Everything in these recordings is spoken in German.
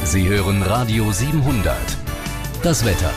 Sie hören Radio 700. Das Wetter.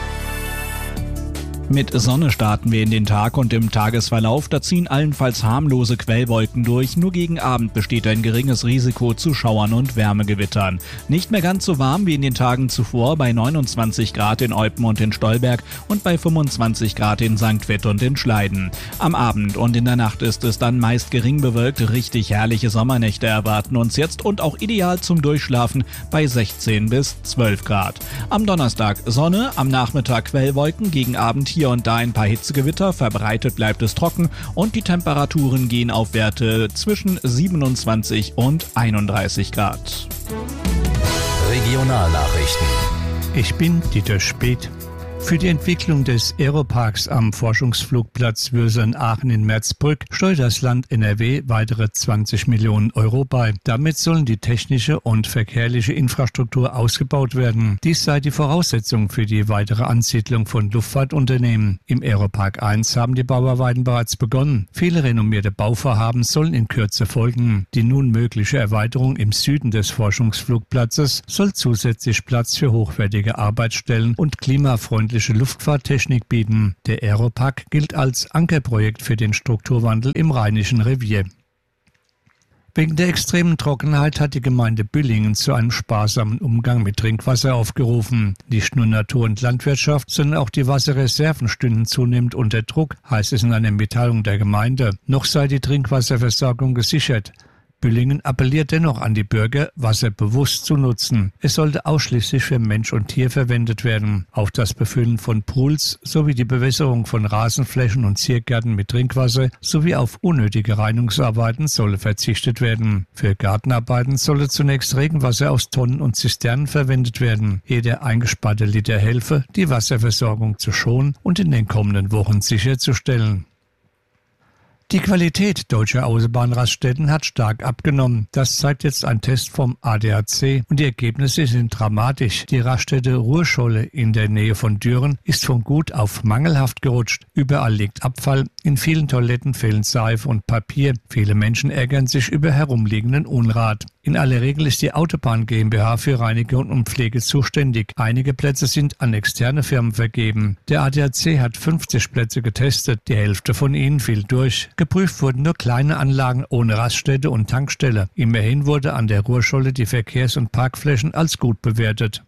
Mit Sonne starten wir in den Tag und im Tagesverlauf, da ziehen allenfalls harmlose Quellwolken durch. Nur gegen Abend besteht ein geringes Risiko zu Schauern und Wärmegewittern. Nicht mehr ganz so warm wie in den Tagen zuvor, bei 29 Grad in Eupen und in Stolberg und bei 25 Grad in St. Vith und in Schleiden. Am Abend und in der Nacht ist es dann meist gering bewölkt. Richtig herrliche Sommernächte erwarten uns jetzt und auch ideal zum Durchschlafen bei 16 bis 12 Grad. Am Donnerstag Sonne, am Nachmittag Quellwolken, gegen Abend hier und da ein paar Hitzegewitter, verbreitet bleibt es trocken und die Temperaturen gehen auf Werte zwischen 27 und 31 Grad. Regionalnachrichten. Ich bin Dieter Speth. Für die Entwicklung des Aeroparks am Forschungsflugplatz Würselen-Aachen in Merzbrück steuert das Land NRW weitere 20 Millionen Euro bei. Damit sollen die technische und verkehrliche Infrastruktur ausgebaut werden. Dies sei die Voraussetzung für die weitere Ansiedlung von Luftfahrtunternehmen. Im Aeropark 1 haben die Bauarbeiten bereits begonnen. Viele renommierte Bauvorhaben sollen in Kürze folgen. Die nun mögliche Erweiterung im Süden des Forschungsflugplatzes soll zusätzlich Platz für hochwertige Arbeitsstellen und klimafreundliche Luftfahrttechnik bieten. Der Aeropark gilt als Ankerprojekt für den Strukturwandel im Rheinischen Revier. Wegen der extremen Trockenheit hat die Gemeinde Büllingen zu einem sparsamen Umgang mit Trinkwasser aufgerufen. Nicht nur Natur- und Landwirtschaft, sondern auch die Wasserreserven stünden zunehmend unter Druck, heißt es in einer Mitteilung der Gemeinde. Noch sei die Trinkwasserversorgung gesichert. Büllingen appelliert dennoch an die Bürger, Wasser bewusst zu nutzen. Es sollte ausschließlich für Mensch und Tier verwendet werden. Auf das Befüllen von Pools sowie die Bewässerung von Rasenflächen und Ziergärten mit Trinkwasser sowie auf unnötige Reinigungsarbeiten solle verzichtet werden. Für Gartenarbeiten solle zunächst Regenwasser aus Tonnen und Zisternen verwendet werden. Jeder eingesparte Liter helfe, die Wasserversorgung zu schonen und in den kommenden Wochen sicherzustellen. Die Qualität deutscher Autobahnraststätten hat stark abgenommen. Das zeigt jetzt ein Test vom ADAC und die Ergebnisse sind dramatisch. Die Raststätte Ruhrscholle in der Nähe von Düren ist von gut auf mangelhaft gerutscht. Überall liegt Abfall, in vielen Toiletten fehlen Seife und Papier. Viele Menschen ärgern sich über herumliegenden Unrat. In aller Regel ist die Autobahn GmbH für Reinigung und Pflege zuständig. Einige Plätze sind an externe Firmen vergeben. Der ADAC hat 50 Plätze getestet. Die Hälfte von ihnen fiel durch. Geprüft wurden nur kleine Anlagen ohne Raststätte und Tankstelle. Immerhin wurde an der Ruhrscholle die Verkehrs- und Parkflächen als gut bewertet.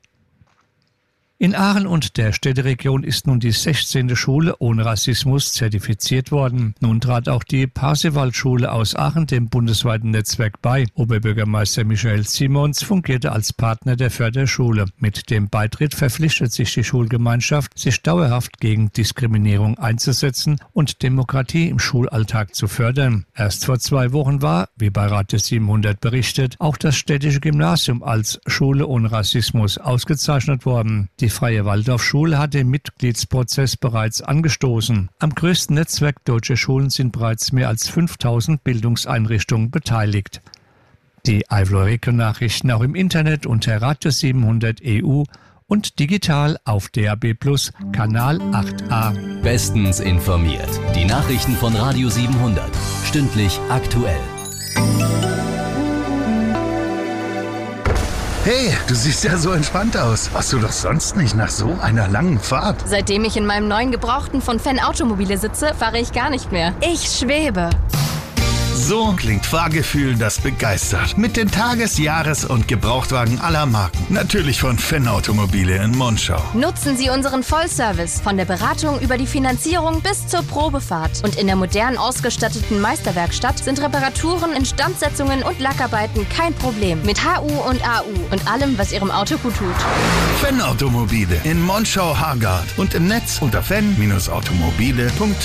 In Aachen und der Städteregion ist nun die 16. Schule ohne Rassismus zertifiziert worden. Nun trat auch die Parsifal-Schule aus Aachen dem bundesweiten Netzwerk bei. Oberbürgermeister Michael Simons fungierte als Partner der Förderschule. Mit dem Beitritt verpflichtet sich die Schulgemeinschaft, sich dauerhaft gegen Diskriminierung einzusetzen und Demokratie im Schulalltag zu fördern. Erst vor 2 Wochen war, wie bei Radio 700 berichtet, auch das städtische Gymnasium als Schule ohne Rassismus ausgezeichnet worden. Die Freie Waldorfschule hat den Mitgliedsprozess bereits angestoßen. Am größten Netzwerk deutscher Schulen sind bereits mehr als 5000 Bildungseinrichtungen beteiligt. Die Eifel-Region-Nachrichten auch im Internet unter Radio 700 EU und digital auf DAB+ Kanal 8a. Bestens informiert. Die Nachrichten von Radio 700. Stündlich aktuell. Hey, du siehst ja so entspannt aus. Warst du doch sonst nicht nach so einer langen Fahrt? Seitdem ich in meinem neuen Gebrauchten von Fenn Automobile sitze, fahre ich gar nicht mehr. Ich schwebe. So klingt Fahrgefühl, das begeistert. Mit den Tages-, Jahres- und Gebrauchtwagen aller Marken. Natürlich von Fenn Automobile in Monschau. Nutzen Sie unseren Vollservice von der Beratung über die Finanzierung bis zur Probefahrt. Und in der modern ausgestatteten Meisterwerkstatt sind Reparaturen, Instandsetzungen und Lackarbeiten kein Problem. Mit HU und AU und allem, was Ihrem Auto gut tut. Fenn Automobile in Monschau-Hargard und im Netz unter fenn-automobile.de.